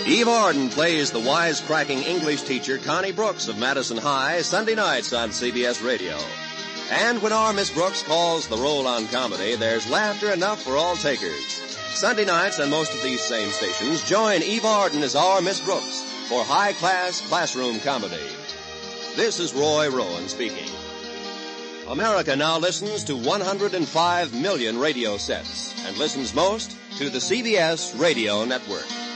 Eve Arden plays the wisecracking English teacher Connie Brooks of Madison High Sunday nights on CBS Radio. And when our Miss Brooks calls the roll on comedy, there's laughter enough for all takers. Sunday nights on most of these same stations, join Eve Arden as our Miss Brooks for high-class classroom comedy. This is Roy Rowan speaking. America now listens to 105 million radio sets and listens most to the CBS Radio Network.